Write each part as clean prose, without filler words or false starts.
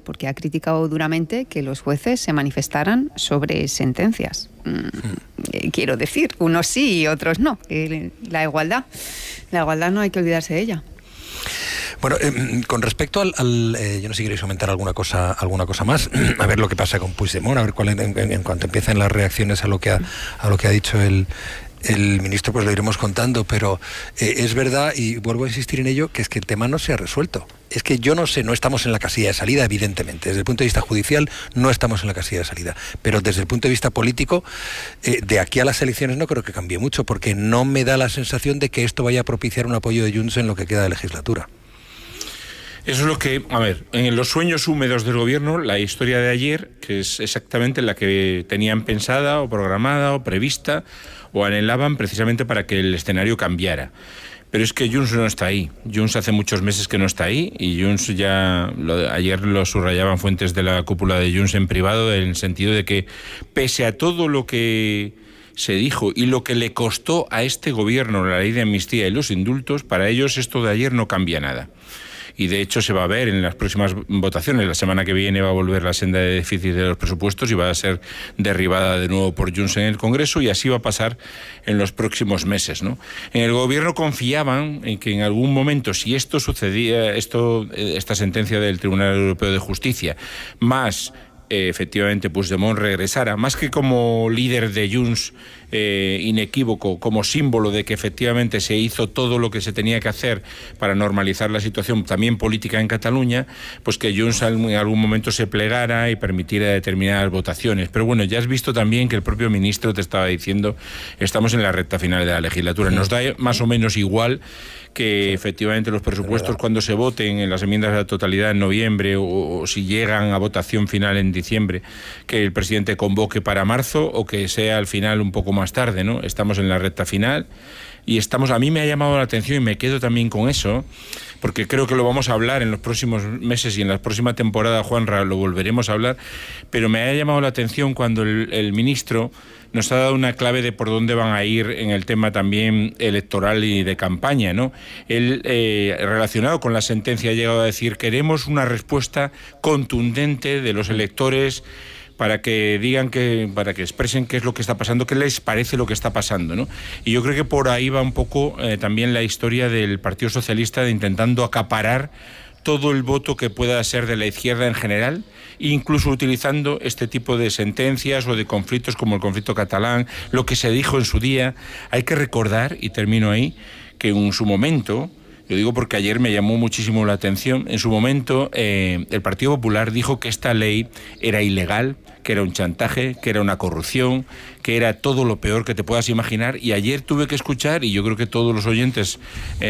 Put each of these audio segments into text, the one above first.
porque ha criticado duramente que los jueces se manifestaran sobre sentencias. Quiero decir, unos sí y otros no. La igualdad no hay que olvidarse de ella. Bueno, con respecto yo no sé si queréis comentar alguna cosa más, a ver lo que pasa con Puigdemont, a ver en cuanto empiecen las reacciones a lo que ha dicho el ministro, pues lo iremos contando, pero es verdad, y vuelvo a insistir en ello, que es que el tema no se ha resuelto. Es que yo no sé, no estamos en la casilla de salida, evidentemente. Desde el punto de vista judicial no estamos en la casilla de salida, pero desde el punto de vista político, de aquí a las elecciones no creo que cambie mucho, porque no me da la sensación de que esto vaya a propiciar un apoyo de Junts en lo que queda de legislatura. Eso es lo que, en los sueños húmedos del gobierno, la historia de ayer, que es exactamente la que tenían pensada o programada o prevista o anhelaban precisamente para que el escenario cambiara. Pero es que Junts no está ahí. Junts hace muchos meses que no está ahí y Junts ayer lo subrayaban fuentes de la cúpula de Junts en privado, en el sentido de que pese a todo lo que se dijo y lo que le costó a este gobierno la ley de amnistía y los indultos, para ellos esto de ayer no cambia nada. Y de hecho se va a ver en las próximas votaciones. La semana que viene va a volver la senda de déficit de los presupuestos y va a ser derribada de nuevo por Junts en el Congreso, y así va a pasar en los próximos meses, ¿no? En el gobierno confiaban en que en algún momento, si esto sucedía, esta sentencia del Tribunal Europeo de Justicia, más efectivamente Puigdemont regresara, más que como líder de Junts inequívoco, como símbolo de que efectivamente se hizo todo lo que se tenía que hacer para normalizar la situación también política en Cataluña, pues que Junts en algún momento se plegara y permitiera determinadas votaciones. Pero bueno, ya has visto también que el propio ministro te estaba diciendo, estamos en la recta final de la legislatura, nos da más o menos igual que efectivamente los presupuestos, cuando se voten en las enmiendas a la totalidad en noviembre o si llegan a votación final en diciembre, que el presidente convoque para marzo o que sea al final un poco más tarde, ¿no? Estamos en la recta final y a mí me ha llamado la atención y me quedo también con eso, porque creo que lo vamos a hablar en los próximos meses y en la próxima temporada, Juanra, lo volveremos a hablar, pero me ha llamado la atención cuando el ministro nos ha dado una clave de por dónde van a ir en el tema también electoral y de campaña, ¿no? Él, relacionado con la sentencia, ha llegado a decir: queremos una respuesta contundente de los electores para que digan para que expresen qué es lo que está pasando, qué les parece lo que está pasando, ¿no? Y yo creo que por ahí va un poco también la historia del Partido Socialista, de intentando acaparar todo el voto que pueda ser de la izquierda en general, incluso utilizando este tipo de sentencias o de conflictos como el conflicto catalán, lo que se dijo en su día. Hay que recordar, y termino ahí, que en su momento, lo digo porque ayer me llamó muchísimo la atención, en su momento el Partido Popular dijo que esta ley era ilegal, que era un chantaje, que era una corrupción, que era todo lo peor que te puedas imaginar, y ayer tuve que escuchar, y yo creo que todos los oyentes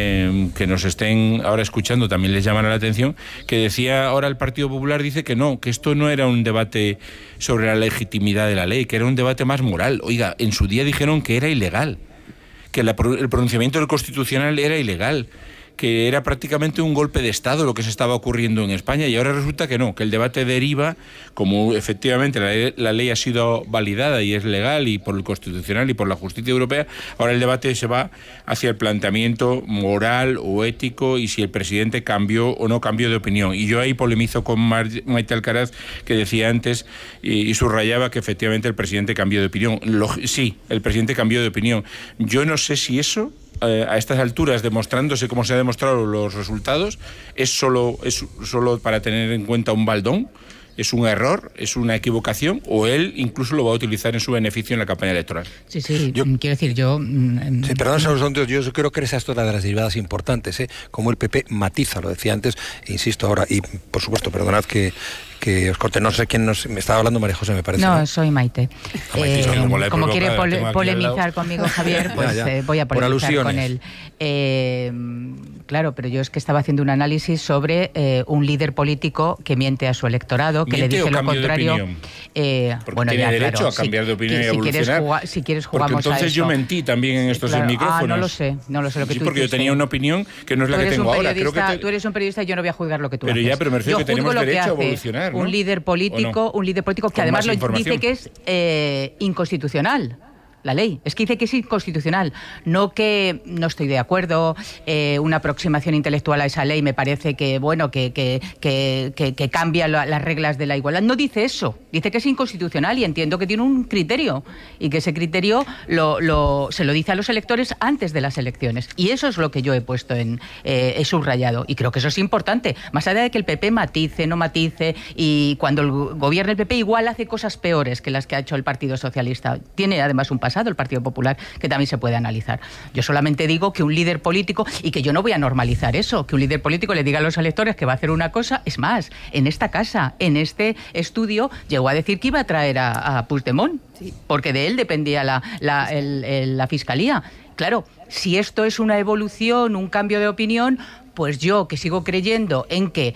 que nos estén ahora escuchando también les llaman la atención, que decía ahora el Partido Popular dice que no, que esto no era un debate sobre la legitimidad de la ley, que era un debate más moral. Oiga, en su día dijeron que era ilegal, que el pronunciamiento del Constitucional era ilegal, que era prácticamente un golpe de Estado lo que se estaba ocurriendo en España, y ahora resulta que no, que el debate deriva, como efectivamente la ley ha sido validada y es legal y por el Constitucional y por la Justicia Europea, ahora el debate se va hacia el planteamiento moral o ético y si el presidente cambió o no cambió de opinión. Y yo ahí polemizo con Maite Alcaraz, que decía antes y subrayaba que efectivamente el presidente cambió de opinión. Sí, el presidente cambió de opinión. Yo no sé si eso, a estas alturas, demostrándose como se ha demostrado los resultados, es solo para tener en cuenta un baldón, es un error, es una equivocación, o él incluso lo va a utilizar en su beneficio en la campaña electoral. Sí, quiero decir, yo... Sí, perdón, yo creo que esa es otra de las derivadas importantes, como el PP matiza, lo decía antes, e insisto ahora, y por supuesto, perdonad que os corte, no sé quién me estaba hablando, María José, me parece. No, soy Maite. Como quiere polemizar conmigo Javier, pues ya. Voy a polemizar con él. Claro, pero yo es que estaba haciendo un análisis sobre un líder político que miente a su electorado, que le dice lo contrario. Porque tiene derecho a cambiar de opinión y a evolucionar. Si quieres jugamos porque entonces a eso. Yo mentí también en estos micrófonos. No lo sé lo que tú porque yo tenía una opinión que no es la que tengo ahora. Tú eres un periodista y yo no voy a juzgar lo que tú haces. Pero me refiero que tenemos derecho a evolucionar, ¿no? Un líder político que además lo dice que es inconstitucional. la ley. Es que dice que es inconstitucional. No que no estoy de acuerdo, una aproximación intelectual a esa ley me parece que, bueno, que cambia las reglas de la igualdad. No dice eso. Dice que es inconstitucional y entiendo que tiene un criterio y que ese criterio se lo dice a los electores antes de las elecciones. Y eso es lo que yo he puesto he subrayado. Y creo que eso es importante. Más allá de que el PP matice, no matice, y cuando gobierna el PP igual hace cosas peores que las que ha hecho el Partido Socialista. Tiene además un pasado el Partido Popular que también se puede analizar. Yo solamente digo que un líder político, y que yo no voy a normalizar eso, que un líder político le diga a los electores que va a hacer una cosa. Es más, en esta casa, en este estudio, llegó a decir que iba a traer a Puigdemont, sí, porque de él dependía la Fiscalía. Claro, si esto es una evolución, un cambio de opinión, pues yo, que sigo creyendo en que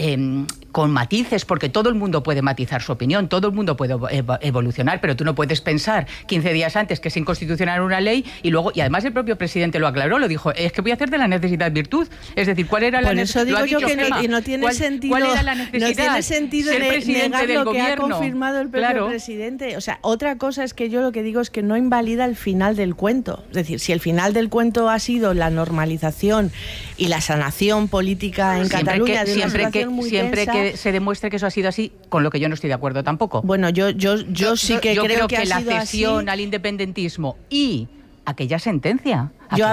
con matices, porque todo el mundo puede matizar su opinión, todo el mundo puede evolucionar, pero tú no puedes pensar 15 días antes que es inconstitucional una ley y luego, y además el propio presidente lo aclaró, lo dijo, es que voy a hacer de la necesidad virtud. Es decir, ¿cuál era la necesidad? Por eso digo yo que no tiene sentido. ¿Cuál era la necesidad? No tiene sentido negar lo que ha confirmado el propio presidente. O sea, otra cosa es que yo lo que digo es que no invalida el final del cuento. Es decir, si el final del cuento ha sido la normalización y la sanación política en Cataluña de una situación muy tensa, que se demuestre que eso ha sido así, con lo que yo no estoy de acuerdo tampoco. Bueno, yo sí que creo que la ha sido cesión así al independentismo y aquella sentencia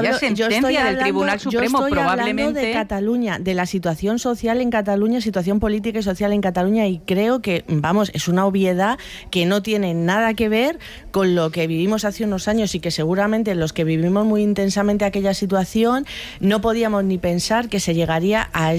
del Tribunal Supremo probablemente hablando de Cataluña, de la situación social en Cataluña, situación política y social en Cataluña, y creo que, vamos, es una obviedad que no tiene nada que ver con lo que vivimos hace unos años y que seguramente los que vivimos muy intensamente aquella situación no podíamos ni pensar que se llegaría a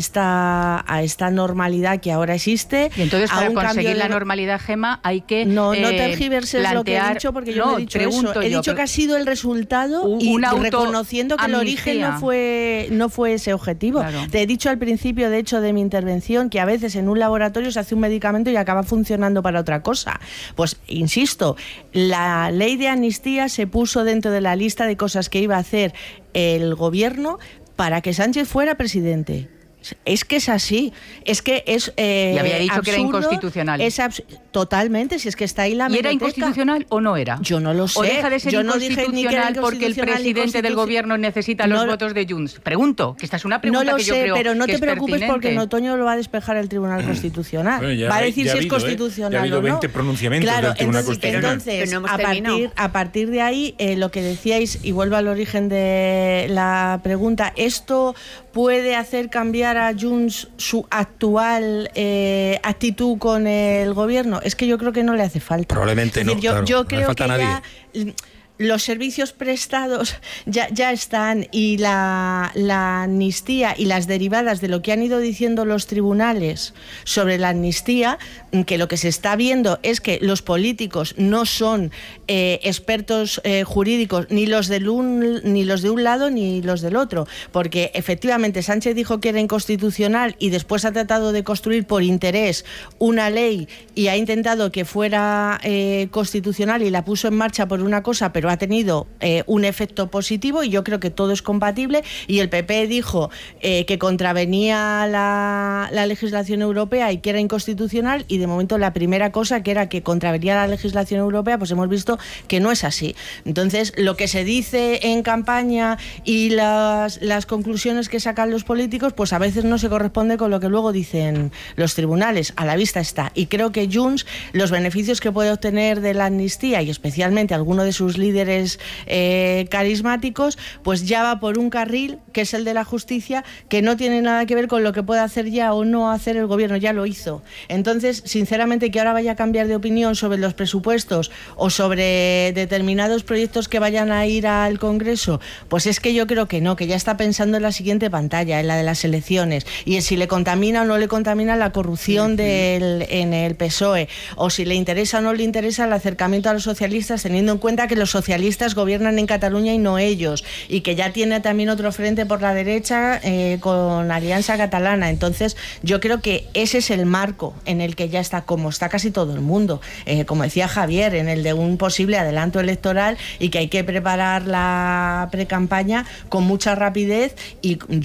esta normalidad que ahora existe. Y entonces, para conseguir la normalidad, Gemma, hay que no tergiverses lo que he dicho, porque yo no he dicho eso. He dicho que ha sido el resultado y reconociendo que el origen no fue ese objetivo. Claro. Te he dicho al principio, de hecho, de mi intervención, que a veces en un laboratorio se hace un medicamento y acaba funcionando para otra cosa. Pues, insisto, la ley de amnistía se puso dentro de la lista de cosas que iba a hacer el gobierno para que Sánchez fuera presidente. Es que es así, es que es y había dicho absurdo, que era inconstitucional. Totalmente, si es que está ahí la ¿Y era inconstitucional o no era? Yo no lo sé. ¿O deja de ser inconstitucional porque el presidente del gobierno necesita los votos de Junts? Pregunto, que esta es una pregunta que yo creo que es pertinente. No lo sé, pero no te preocupes porque en otoño lo va a despejar el Tribunal Constitucional. Bueno, va a decir si es constitucional ya ha habido o no. 20 pronunciamientos del Tribunal Constitucional. Entonces, a partir de ahí, lo que decíais, y vuelvo al origen de la pregunta, ¿esto puede hacer cambiar a Junts su actual actitud con el gobierno? Es que yo creo que no le hace falta. Probablemente no. Yo creo falta que ya los servicios prestados ya están, y la amnistía y las derivadas de lo que han ido diciendo los tribunales sobre la amnistía, que lo que se está viendo es que los políticos no son expertos jurídicos, ni los de un lado ni los del otro, porque efectivamente Sánchez dijo que era inconstitucional y después ha tratado de construir por interés una ley y ha intentado que fuera constitucional y la puso en marcha por una cosa, pero ha tenido un efecto positivo, y yo creo que todo es compatible. Y el PP dijo que contravenía la legislación europea y que era inconstitucional, y de momento la primera cosa, que era que contravenía la legislación europea, pues hemos visto que no es así. Entonces, lo que se dice en campaña y las conclusiones que sacan los políticos, pues a veces no se corresponde con lo que luego dicen los tribunales. A la vista está. Y creo que Junts, los beneficios que puede obtener de la amnistía, y especialmente alguno de sus líderes carismáticos, pues ya va por un carril que es el de la justicia, que no tiene nada que ver con lo que puede hacer ya o no hacer el gobierno. Ya lo hizo. Entonces, sinceramente, que ahora vaya a cambiar de opinión sobre los presupuestos o sobre determinados proyectos que vayan a ir al Congreso, pues es que yo creo que no, que ya está pensando en la siguiente pantalla, en la de las elecciones, y en si le contamina o no le contamina la corrupción en el PSOE, o si le interesa o no le interesa el acercamiento a los socialistas, teniendo en cuenta que los socialistas gobiernan en Cataluña y no ellos, y que ya tiene también otro frente por la derecha con Alianza Catalana. Entonces, yo creo que ese es el marco en el que ya está, como está casi todo el mundo, como decía Javier, en el de un posible adelanto electoral, y que hay que preparar la precampaña con mucha rapidez, y Junts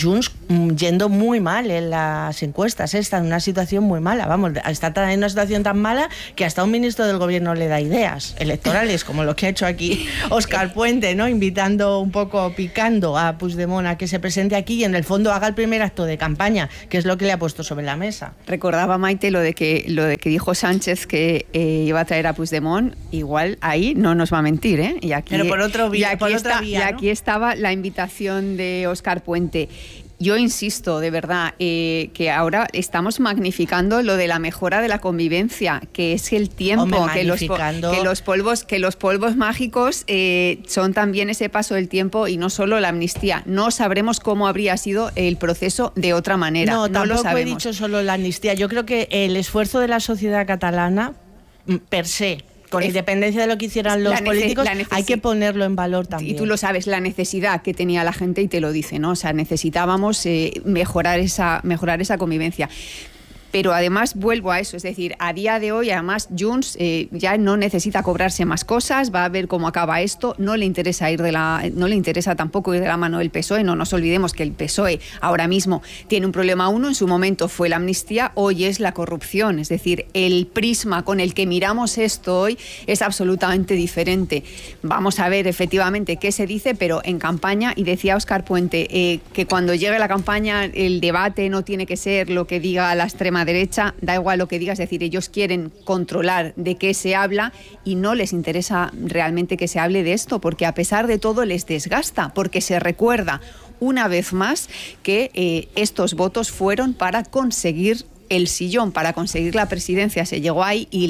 yendo muy mal en las encuestas, está en una situación muy mala, vamos, está en una situación tan mala que hasta un ministro del gobierno le da ideas electorales, como lo que ha hecho aquí Óscar Puente, ¿no? Invitando un poco, picando a Puigdemont a que se presente aquí y en el fondo haga el primer acto de campaña, que es lo que le ha puesto sobre la mesa. Recordaba Maite lo de que dijo Sánchez que iba a traer a Puigdemont, igual ahí no nos va a mentir, ¿eh? Y aquí, pero por otro vía, y aquí estaba la invitación de Óscar Puente. Yo insisto, de verdad, que ahora estamos magnificando lo de la mejora de la convivencia, que es el tiempo, que los polvos mágicos son también ese paso del tiempo y no solo la amnistía. No sabremos cómo habría sido el proceso de otra manera. No, tampoco lo sabemos. He dicho solo la amnistía. Yo creo que el esfuerzo de la sociedad catalana, per se, con independencia de lo que hicieran los políticos, hay que ponerlo en valor también. Y tú lo sabes, la necesidad que tenía la gente y te lo dice, ¿no? O sea, necesitábamos mejorar esa convivencia. Pero además vuelvo a eso, es decir, a día de hoy además Junts ya no necesita cobrarse más cosas, va a ver cómo acaba esto, no le interesa tampoco ir de la mano del PSOE, no nos olvidemos que el PSOE ahora mismo tiene un problema en su momento fue la amnistía, hoy es la corrupción, es decir, el prisma con el que miramos esto hoy es absolutamente diferente. Vamos a ver efectivamente qué se dice, pero en campaña, y decía Óscar Puente, que cuando llegue la campaña el debate no tiene que ser lo que diga la extrema derecha, da igual lo que digas, es decir, ellos quieren controlar de qué se habla y no les interesa realmente que se hable de esto, porque a pesar de todo les desgasta, porque se recuerda una vez más que estos votos fueron para conseguir el sillón, para conseguir la presidencia, se llegó ahí y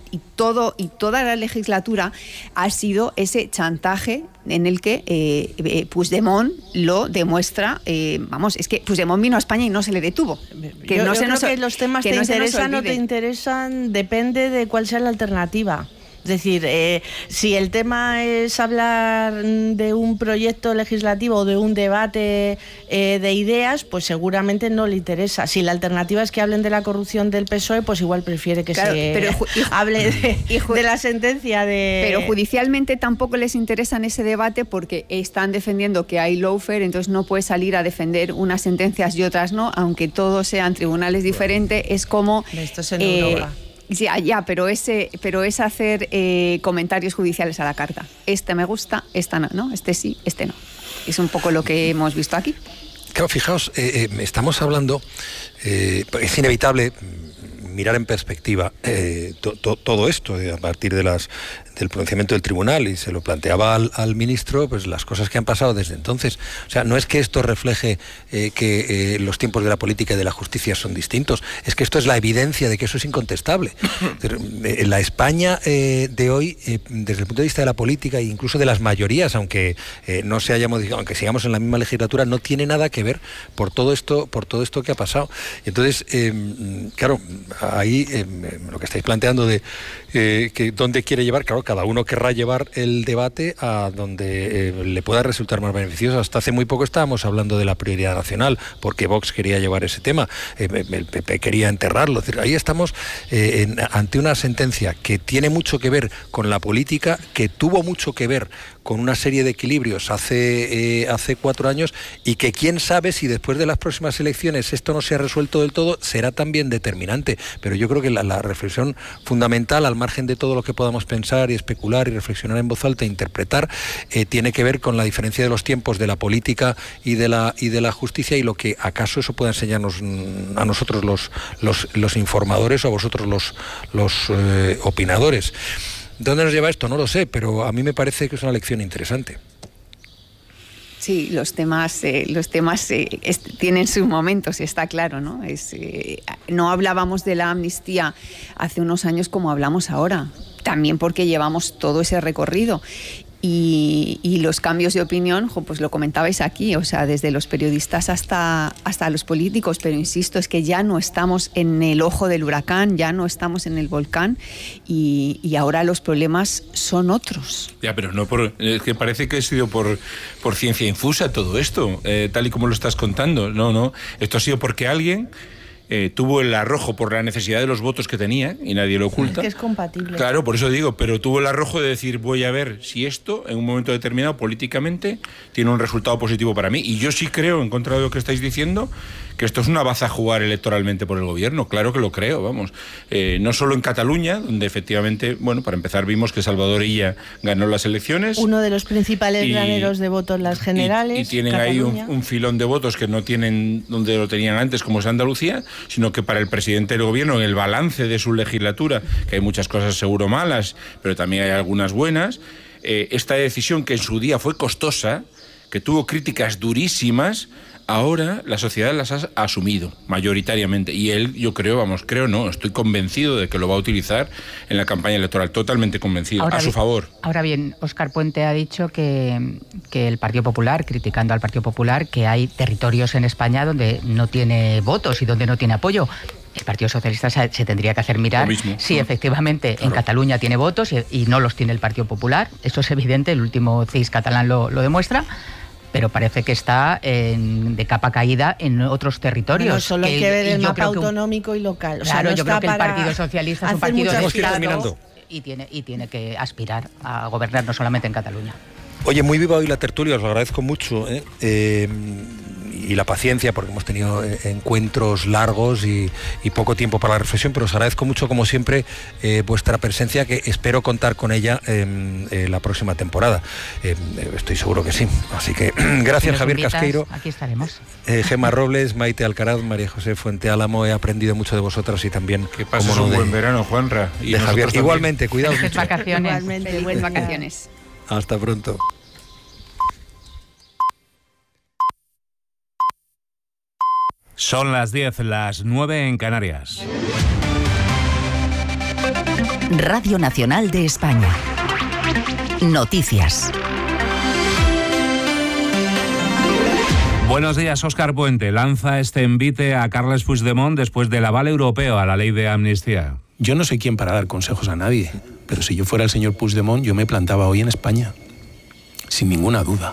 toda la legislatura ha sido ese chantaje en el que Puigdemont lo demuestra. Es que Puigdemont vino a España y no se le detuvo. Yo creo que los temas te interesan o no te interesan, depende de cuál sea la alternativa. Es decir, si el tema es hablar de un proyecto legislativo o de un debate de ideas, pues seguramente no le interesa. Si la alternativa es que hablen de la corrupción del PSOE, pues igual prefiere que hable de la sentencia de... Pero judicialmente tampoco les interesa en ese debate porque están defendiendo que hay lawfare, entonces no puede salir a defender unas sentencias y otras no, aunque todos sean tribunales diferentes, es como... Esto es en Europa. Ya, pero es hacer comentarios judiciales a la carta. Este me gusta, esta no, este sí, este no. Es un poco lo que hemos visto aquí. Claro, fijaos, estamos hablando, es inevitable mirar en perspectiva todo esto a partir de del pronunciamiento del tribunal, y se lo planteaba al ministro, pues las cosas que han pasado desde entonces. O sea, no es que esto refleje que los tiempos de la política y de la justicia son distintos, es que esto es la evidencia de que eso es incontestable. La España de hoy, desde el punto de vista de la política e incluso de las mayorías, aunque no se haya modificado, aunque sigamos en la misma legislatura, no tiene nada que ver por todo esto que ha pasado. Entonces, claro, ahí lo que estáis planteando de que dónde quiere llevar, claro, cada uno querrá llevar el debate a donde le pueda resultar más beneficioso. Hasta hace muy poco estábamos hablando de la prioridad nacional, porque Vox quería llevar ese tema, el PP quería enterrarlo. Es decir, ahí estamos ante una sentencia que tiene mucho que ver con la política, que tuvo mucho que ver con una serie de equilibrios hace 4 años, y que quién sabe si después de las próximas elecciones esto no se ha resuelto del todo, será también determinante. Pero yo creo que la reflexión fundamental, al margen de todo lo que podamos pensar y especular y reflexionar en voz alta e interpretar, tiene que ver con la diferencia de los tiempos de la política y de la justicia, y lo que acaso eso pueda enseñarnos a nosotros los informadores o a vosotros los opinadores. ¿Dónde nos lleva esto? No lo sé, pero a mí me parece que es una lección interesante. Sí, los temas tienen sus momentos, está claro, ¿no? No hablábamos de la amnistía hace unos años como hablamos ahora, también porque llevamos todo ese recorrido. Y los cambios de opinión, pues lo comentabais aquí, o sea, desde los periodistas hasta los políticos, pero insisto, es que ya no estamos en el ojo del huracán, ya no estamos en el volcán, y ahora los problemas son otros. Ya, pero no es que parece que ha sido por ciencia infusa todo esto, tal y como lo estás contando. No, esto ha sido porque alguien tuvo el arrojo por la necesidad de los votos que tenía, y nadie lo oculta. Que es compatible. Claro, por eso digo, pero tuvo el arrojo de decir, voy a ver si esto, en un momento determinado, políticamente, tiene un resultado positivo para mí. Y yo sí creo, en contra de lo que estáis diciendo, que esto es una baza a jugar electoralmente por el gobierno. Claro que lo creo, vamos. No solo en Cataluña, donde efectivamente, bueno, para empezar vimos que Salvador Illa ganó las elecciones. Uno de los principales graneros de votos en las generales. Y tienen Cataluña. ahí un filón de votos que no tienen donde lo tenían antes, como es Andalucía, sino que para el presidente del gobierno, en el balance de su legislatura, que hay muchas cosas seguro malas, pero también hay algunas buenas, esta decisión que en su día fue costosa, que tuvo críticas durísimas, ahora la sociedad las ha asumido mayoritariamente, y él, yo creo, estoy convencido de que lo va a utilizar en la campaña electoral, totalmente convencido, a su favor. Ahora bien, Óscar Puente ha dicho que el Partido Popular, criticando al Partido Popular, que hay territorios en España donde no tiene votos y donde no tiene apoyo. El Partido Socialista se tendría que hacer mirar si efectivamente en Cataluña tiene votos y no los tiene el Partido Popular. Eso es evidente, el último CIS catalán lo demuestra. Pero parece que está de capa caída en otros territorios. Bueno, solo hay que ver el mapa autonómico y local. O sea, claro, no yo creo que el Partido Socialista es un partido de Estado y tiene que aspirar a gobernar no solamente en Cataluña. Oye, muy viva hoy la tertulia, os lo agradezco mucho, y la paciencia, porque hemos tenido encuentros largos y poco tiempo para la reflexión, pero os agradezco mucho, como siempre, vuestra presencia, que espero contar con ella la próxima temporada. Estoy seguro que sí. Así que gracias, Javier Casqueiro. Aquí estaremos. Gemma Robles, Maite Alcaraz, María José Fuente Álamo, he aprendido mucho de vosotras y también... Que pases un buen verano, Juanra. Y de Javier. Igualmente, cuidado mucho. Vacaciones. Igualmente, buenas vacaciones. Hasta pronto. Son las 10, las 9 en Canarias. Radio Nacional de España. Noticias. Buenos días. Óscar Puente lanza este envite a Carles Puigdemont después del aval europeo a la ley de amnistía. Yo no sé quién para dar consejos a nadie, pero si yo fuera el señor Puigdemont, yo me plantaba hoy en España, sin ninguna duda.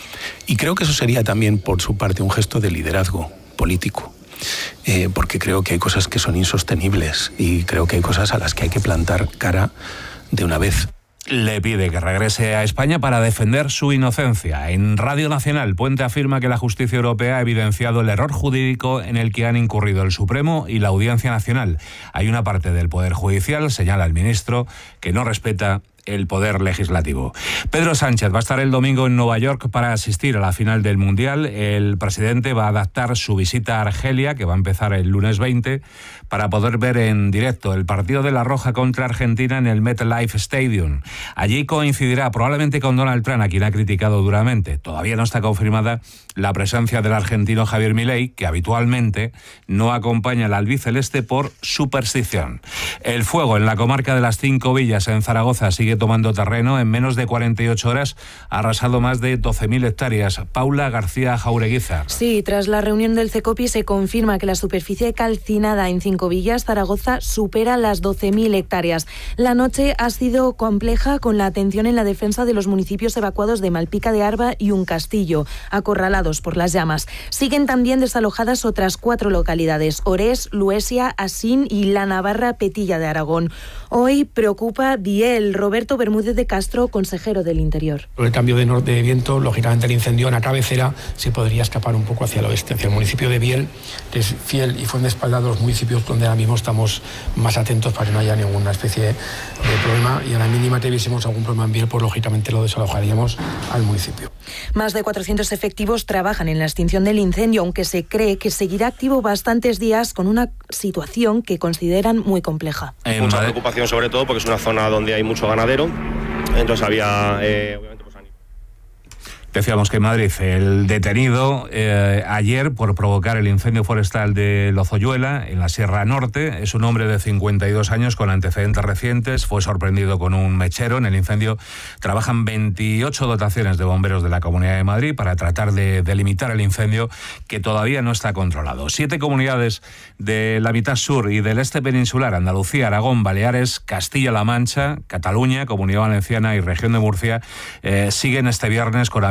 Y creo que eso sería también, por su parte, un gesto de liderazgo político, porque creo que hay cosas que son insostenibles y creo que hay cosas a las que hay que plantar cara de una vez. Le pide que regrese a España para defender su inocencia. En Radio Nacional, Puente afirma que la justicia europea ha evidenciado el error jurídico en el que han incurrido el Supremo y la Audiencia Nacional. Hay una parte del Poder Judicial, señala el ministro, que no respeta el poder legislativo. Pedro Sánchez va a estar el domingo en Nueva York para asistir a la final del Mundial. El presidente va a adaptar su visita a Argelia, que va a empezar el lunes 20, para poder ver en directo el partido de La Roja contra Argentina en el MetLife Stadium. Allí coincidirá probablemente con Donald Trump, a quien ha criticado duramente. Todavía no está confirmada la presencia del argentino Javier Milei, que habitualmente no acompaña al albiceleste por superstición. El fuego en la comarca de las Cinco Villas, en Zaragoza, sigue tomando terreno. En menos de 48 horas ha arrasado más de 12.000 hectáreas. Paula García Jaureguizar. Sí, tras la reunión del CECOPI se confirma que la superficie calcinada en Cinco Villas, Zaragoza, supera las 12.000 hectáreas. La noche ha sido compleja, con la atención en la defensa de los municipios evacuados de Malpica de Arba y Uncastillo, acorralados por las llamas. Siguen también desalojadas otras 4 localidades: Orés, Luesia, Asín y La Navarra Petilla de Aragón. Hoy preocupa Biel. Roberto Bermúdez de Castro, consejero del Interior. Por el cambio de norte de viento, lógicamente el incendio en la cabecera se podría escapar un poco hacia el oeste, hacia el municipio de Biel, que es Fiel y Fuentespalda, los municipios donde ahora mismo estamos más atentos para que no haya ninguna especie de problema, y a la mínima que viésemos algún problema en Biel, pues lógicamente lo desalojaríamos al municipio. Más de 400 efectivos trabajan en la extinción del incendio, aunque se cree que seguirá activo bastantes días, con una situación que consideran muy compleja. Mucha preocupación, sobre todo porque es una zona donde hay mucho ganadero, entonces había obviamente pues... Decíamos que en Madrid el detenido ayer por provocar el incendio forestal de Lozoyuela, en la Sierra Norte, es un hombre de 52 años con antecedentes recientes. Fue sorprendido con un mechero. En el incendio trabajan 28 dotaciones de bomberos de la Comunidad de Madrid para tratar de delimitar el incendio, que todavía no está controlado. 7 comunidades de la mitad sur y del este peninsular, Andalucía, Aragón, Baleares, Castilla-La Mancha, Cataluña, Comunidad Valenciana y Región de Murcia, siguen este viernes con aviso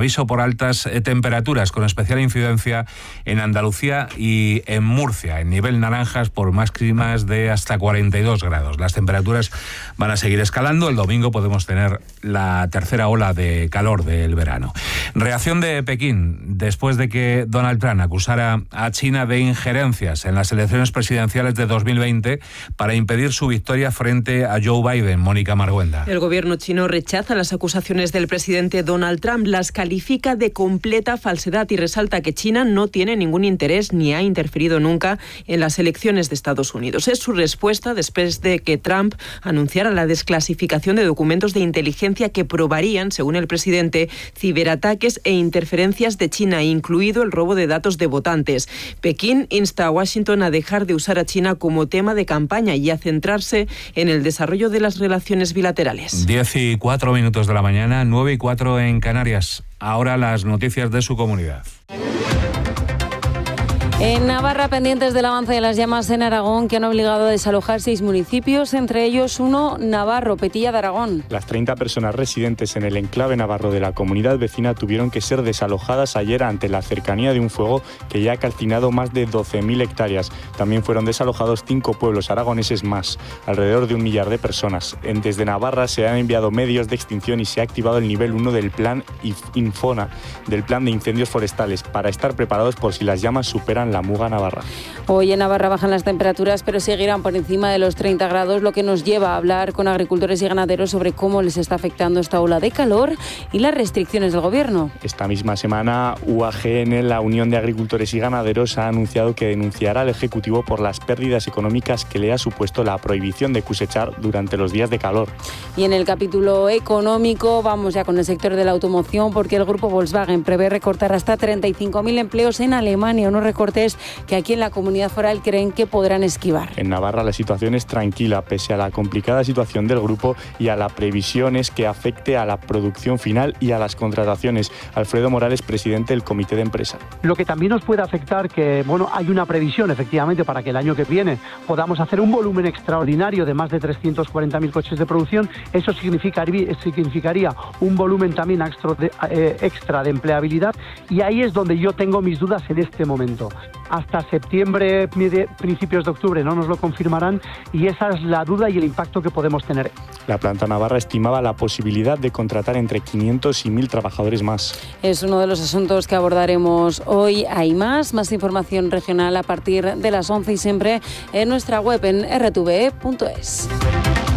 aviso por altas temperaturas, con especial incidencia en Andalucía y en Murcia, en nivel naranjas por máximas de hasta 42 grados. Las temperaturas van a seguir escalando. El domingo podemos tener la tercera ola de calor del verano. Reacción de Pekín después de que Donald Trump acusara a China de injerencias en las elecciones presidenciales de 2020 para impedir su victoria frente a Joe Biden. Mónica Marguenda. El gobierno chino rechaza las acusaciones del presidente Donald Trump, las califica de completa falsedad y resalta que China no tiene ningún interés ni ha interferido nunca en las elecciones de Estados Unidos. Es su respuesta después de que Trump anunciara la desclasificación de documentos de inteligencia que probarían, según el presidente, ciberataques e interferencias de China, incluido el robo de datos de votantes. Pekín insta a Washington a dejar de usar a China como tema de campaña y a centrarse en el desarrollo de las relaciones bilaterales. 10:04 de la mañana, 9:04 en Canarias. Ahora las noticias de su comunidad. En Navarra, pendientes del avance de las llamas en Aragón, que han obligado a desalojar 6 municipios, entre ellos uno navarro, Petilla de Aragón. Las 30 personas residentes en el enclave navarro de la comunidad vecina tuvieron que ser desalojadas ayer ante la cercanía de un fuego que ya ha calcinado más de 12.000 hectáreas. También fueron desalojados 5 pueblos aragoneses más, alrededor de 1 millar de personas. Desde Navarra se han enviado medios de extinción y se ha activado el nivel 1 del plan Infona, del plan de incendios forestales, para estar preparados por si las llamas superan la Muga navarra. Hoy en Navarra bajan las temperaturas, pero seguirán por encima de los 30 grados, lo que nos lleva a hablar con agricultores y ganaderos sobre cómo les está afectando esta ola de calor y las restricciones del gobierno. Esta misma semana, UAGN, la Unión de Agricultores y Ganaderos, ha anunciado que denunciará al Ejecutivo por las pérdidas económicas que le ha supuesto la prohibición de cosechar durante los días de calor. Y en el capítulo económico vamos ya con el sector de la automoción, porque el grupo Volkswagen prevé recortar hasta 35.000 empleos en Alemania, unos recortes que aquí en la comunidad foral creen que podrán esquivar. En Navarra la situación es tranquila, pese a la complicada situación del grupo y a la previsión es que afecte a la producción final y a las contrataciones. Alfredo Morales, presidente del comité de empresa. Lo que también nos puede afectar, que hay una previsión efectivamente para que el año que viene podamos hacer un volumen extraordinario de más de 340.000 coches de producción. Eso significaría un volumen también extra de empleabilidad, y ahí es donde yo tengo mis dudas en este momento. Hasta septiembre, principios de octubre no nos lo confirmarán, y esa es la duda y el impacto que podemos tener. La planta navarra estimaba la posibilidad de contratar entre 500 y 1.000 trabajadores más. Es uno de los asuntos que abordaremos hoy. Hay más información regional a partir de las 11 y siempre en nuestra web en rtve.es.